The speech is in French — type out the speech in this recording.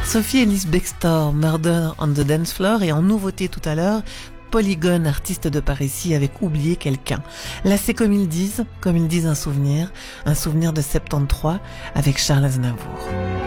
Sophie Ellis Bextor, Murder on the Dance Floor, et en nouveauté tout à l'heure, Polygone, artiste de par ici, avec Oublier quelqu'un. Là, c'est comme ils disent un souvenir de 73 avec Charles Aznavour.